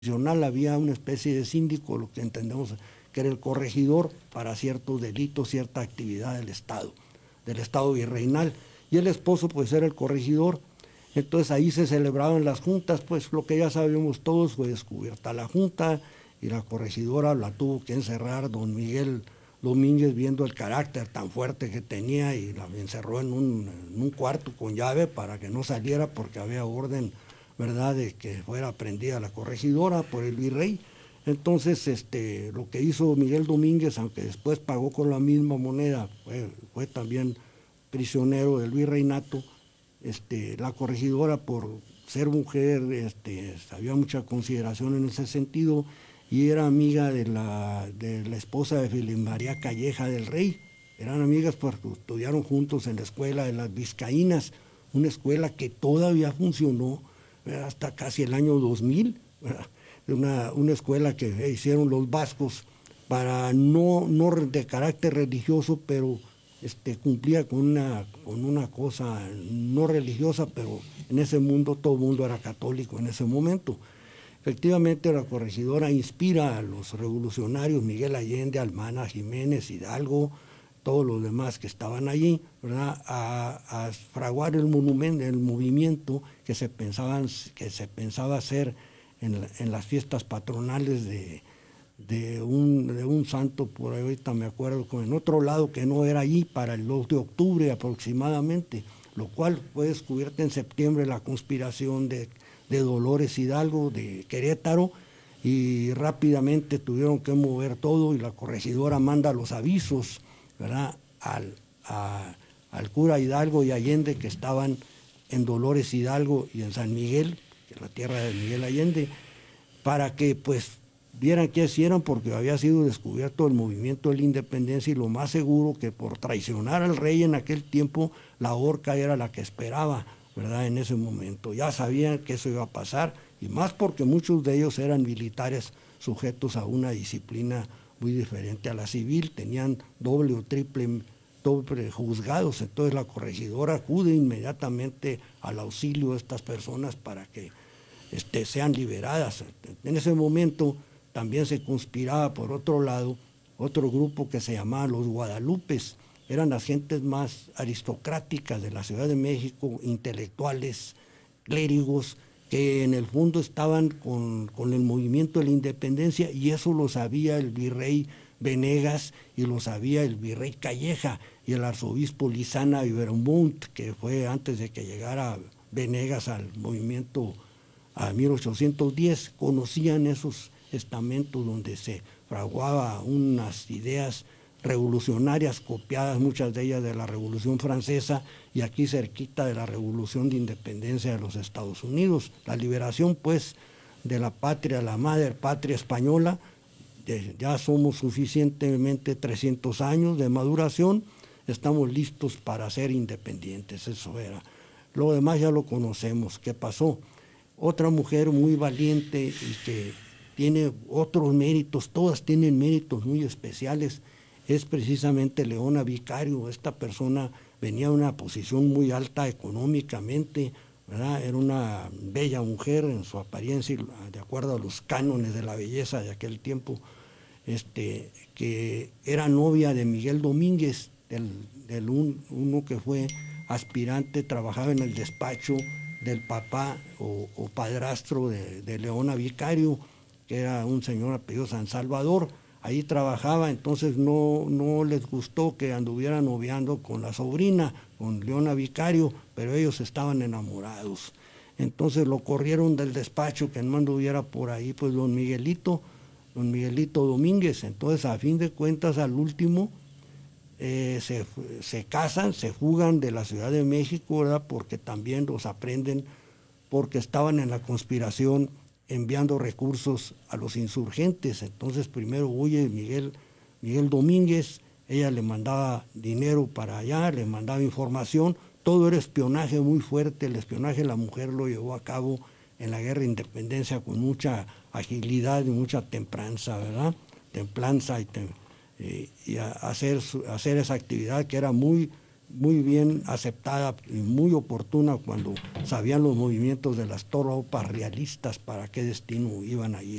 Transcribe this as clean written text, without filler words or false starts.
había una especie de síndico, lo que entendemos que era el corregidor para ciertos delitos, cierta actividad del Estado virreinal, y el esposo pues era el corregidor. Entonces ahí se celebraban las juntas, pues lo que ya sabíamos todos, fue descubierta la junta y la corregidora la tuvo que encerrar don Miguel Domínguez, viendo el carácter tan fuerte que tenía, y la encerró en un cuarto con llave para que no saliera, porque había orden, ¿verdad?, de que fuera prendida la corregidora por el virrey. Entonces, lo que hizo Miguel Domínguez, aunque después pagó con la misma moneda, fue también prisionero del virreinato. La corregidora, por ser mujer, había mucha consideración en ese sentido, y era amiga de la esposa de Feliz María Calleja del Rey. Eran amigas porque estudiaron juntos en la escuela de las Vizcaínas, una escuela que todavía funcionó, ¿verdad?, hasta casi el año 2000, ¿verdad?, una escuela que hicieron los vascos para no de carácter religioso, pero cumplía con una cosa no religiosa, pero en ese mundo todo el mundo era católico en ese momento. Efectivamente, la corregidora inspira a los revolucionarios, Miguel Allende, Almana, Jiménez, Hidalgo, todos los demás que estaban allí, ¿verdad?, a fraguar el movimiento que se pensaba hacer en las fiestas patronales de un santo, por ahorita me acuerdo, en otro lado que no era allí, para el 2 de octubre aproximadamente, lo cual fue descubierta en septiembre la conspiración de Dolores Hidalgo de Querétaro, y rápidamente tuvieron que mover todo, y la corregidora manda los avisos, ¿verdad?, al cura Hidalgo y Allende, que estaban en Dolores Hidalgo y en San Miguel, que es la tierra de Miguel Allende, para que pues vieran qué hicieran, porque había sido descubierto el movimiento de la independencia, y lo más seguro que por traicionar al rey en aquel tiempo, la horca era la que esperaba, ¿verdad?, en ese momento. Ya sabían que eso iba a pasar, y más porque muchos de ellos eran militares sujetos a una disciplina muy diferente a la civil, tenían doble o triple juzgados. Entonces la corregidora acude inmediatamente al auxilio de estas personas para que sean liberadas. En ese momento también se conspiraba, por otro lado, otro grupo que se llamaba los Guadalupes. Eran las gentes más aristocráticas de la Ciudad de México, intelectuales, clérigos, que en el fondo estaban con el movimiento de la independencia, y eso lo sabía el virrey Venegas, y lo sabía el virrey Calleja y el arzobispo Lizana y Vermont, que fue antes de que llegara Venegas al movimiento a 1810, conocían esos estamentos donde se fraguaba unas ideas revolucionarias, copiadas muchas de ellas de la Revolución Francesa, y aquí cerquita de la Revolución de Independencia de los Estados Unidos. La liberación pues de la patria, la madre patria española. Ya somos suficientemente 300 años de maduración, estamos listos para ser independientes, eso era. Lo demás ya lo conocemos, ¿qué pasó? Otra mujer muy valiente y que tiene otros méritos, todas tienen méritos muy especiales, es precisamente Leona Vicario. Esta persona venía de una posición muy alta económicamente, ¿verdad?, era una bella mujer en su apariencia, de acuerdo a los cánones de la belleza de aquel tiempo, que era novia de Miguel Domínguez, uno que fue aspirante, trabajaba en el despacho del papá o padrastro de Leona Vicario, que era un señor apellido San Salvador. Ahí trabajaba, entonces no les gustó que anduviera noviando con la sobrina, con Leona Vicario, pero ellos estaban enamorados. Entonces lo corrieron del despacho, que no anduviera por ahí, pues don Miguelito Domínguez. Entonces, a fin de cuentas, al último se casan, se fugan de la Ciudad de México, ¿verdad?, porque también los aprenden, porque estaban en la conspiración enviando recursos a los insurgentes. Entonces primero huye Miguel Domínguez, ella le mandaba dinero para allá, le mandaba información, todo era espionaje muy fuerte. El espionaje la mujer lo llevó a cabo en la Guerra de Independencia con mucha agilidad y mucha templanza, ¿verdad? Templanza y hacer esa actividad que era muy muy bien aceptada y muy oportuna cuando sabían los movimientos de las tropas realistas para qué destino iban a ir.